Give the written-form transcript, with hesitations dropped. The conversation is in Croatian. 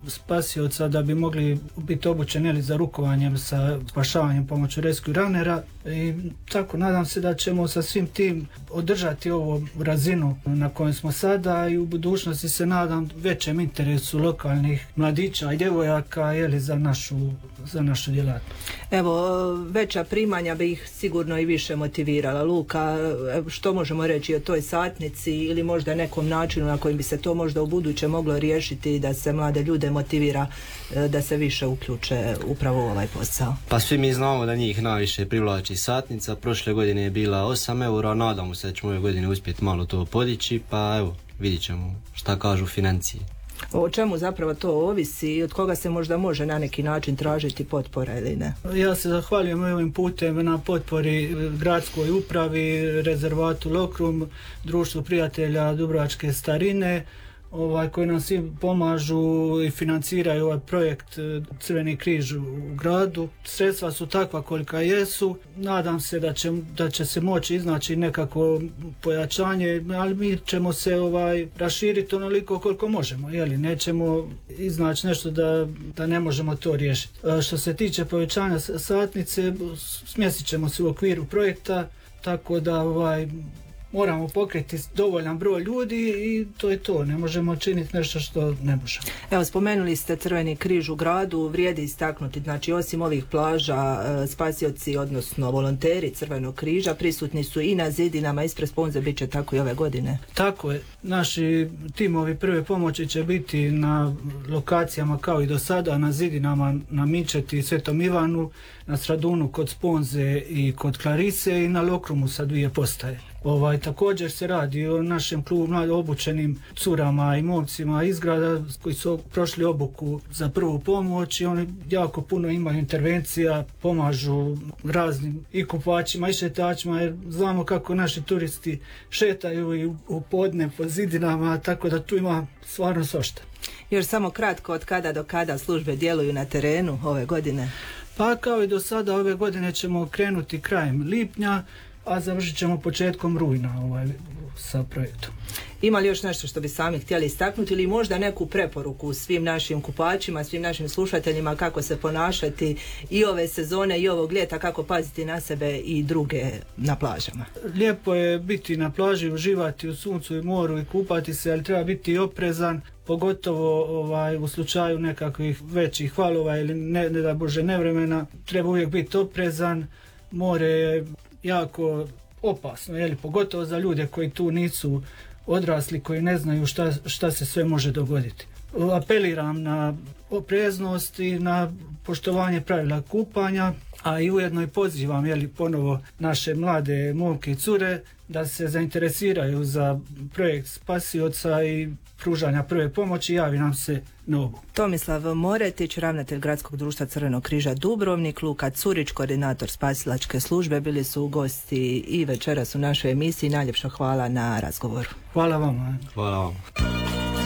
spasioca da bi mogli biti obučeni za rukovanjem sa spašavanjem pomoću rescue runnera i tako nadam se da ćemo sa svim tim održati ovu razinu na kojoj smo sada i u budućnosti se nadam većem interesu lokalnih mladića i djevojaka za našu djelatnost. Evo, veća primanja bi ih sigurno i više motivirala. Luka, što možemo reći o toj satnici ili možda nekom načinu na kojim bi se to možda u buduće moglo riješiti da se mlade ljude motivira da se više uključe upravo u ovaj posao? Pa svi mi znamo da njih najviše privlači satnica. Prošle godine je bila 8 eura, nadamo se da ćemo ove godine uspjeti malo to podići, pa evo, vidit ćemo šta kažu financije. O čemu zapravo to ovisi i od koga se možda može na neki način tražiti potpora ili ne? Ja se zahvaljujem ovim putem na potpori gradskoj upravi, rezervatu Lokrum, društvu prijatelja Dubrovačke starine, koji nam svi pomažu i financiraju ovaj projekt Crveni križ u gradu. Sredstva su takva kolika jesu. Nadam se da će se moći iznaći nekako pojačanje, ali mi ćemo se raširiti onoliko koliko možemo. Nećemo iznaći nešto da ne možemo to riješiti. Što se tiče povećanja satnice, smjestit ćemo se u okviru projekta, tako da moramo pokriti dovoljan broj ljudi i to je to. Ne možemo činiti nešto što ne možemo. Evo, spomenuli ste Crveni križ u gradu, vrijedi istaknuti, znači osim ovih plaža, spasioci, odnosno volonteri Crvenog križa prisutni su i na zidinama ispred sponze, bit će tako i ove godine. Tako je. Naši timovi prve pomoći će biti na lokacijama kao i do sada, na zidinama na Mičeti i Svetom Ivanu, na Stradunu kod Sponze i kod Klarise i na Lokrumu sa 2 postaje. Također se radi o našem klubu mlado obučenim curama i momcima iz grada koji su prošli obuku za prvu pomoć i oni jako puno imaju intervencija, pomažu raznim i kupačima i šetačima jer znamo kako naši turisti šetaju i u podne po zidinama, tako da tu ima stvarno svašta. Još samo kratko, od kada do kada službe djeluju na terenu ove godine? Pa kao i do sada ove godine ćemo krenuti krajem lipnja, a završit ćemo početkom rujna sa projektom. Ima li još nešto što bi sami htjeli istaknuti ili možda neku preporuku svim našim kupačima, svim našim slušateljima kako se ponašati i ove sezone i ovog ljeta, kako paziti na sebe i druge na plažama? Lijepo je biti na plaži, uživati u suncu i moru i kupati se, ali treba biti oprezan, pogotovo u slučaju nekakvih većih valova ili ne da Bože nevremena. Treba uvijek biti oprezan, more je jako opasno, pogotovo za ljude koji tu nisu odrasli, koji ne znaju šta se sve može dogoditi. Apeliram na opreznost i na poštovanje pravila kupanja, a i ujedno i pozivam ponovo naše mlade momke i cure da se zainteresiraju za projekt spasioca i pružanja prve pomoći, javi nam se na obuku. Tomislav Moretić, ravnatelj Gradskog društva Crvenog križa Dubrovnik, Luka Curić, koordinator spasilačke službe, bili su gosti i večeras u našoj emisiji. Najljepša hvala na razgovoru. Hvala vam. Hvala vam.